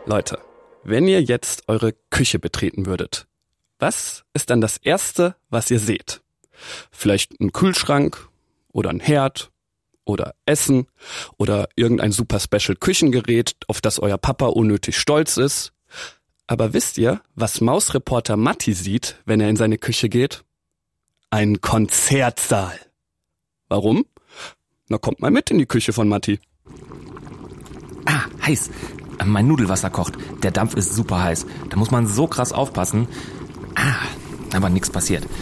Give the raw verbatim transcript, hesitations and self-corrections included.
Leute, wenn ihr jetzt eure Küche betreten würdet, was ist dann das Erste, was ihr seht? Vielleicht ein Kühlschrank oder ein Herd oder Essen oder irgendein super special Küchengerät, auf das euer Papa unnötig stolz ist. Aber wisst ihr, was Mausreporter Matti sieht, wenn er in seine Küche geht? Einen Konzertsaal. Warum? Na, kommt mal mit in die Küche von Matti. Ah, heiß. Mein Nudelwasser kocht. Der Dampf ist super heiß. Da muss man so krass aufpassen. Ah, aber nichts passiert.